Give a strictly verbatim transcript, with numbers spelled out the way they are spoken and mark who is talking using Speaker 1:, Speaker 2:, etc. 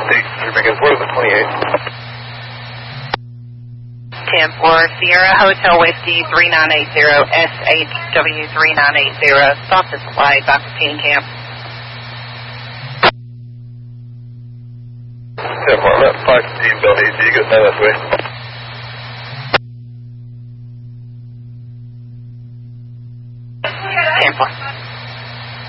Speaker 1: six, Jamaica, what is the twenty-eight?
Speaker 2: ten four, Sierra Hotel Whiskey three nine eight zero, S H W three nine eight zero, stop this flight, Doctor Teen Camp.
Speaker 1: ten four, I'm at five fifteen, Bell E C, you go down this way.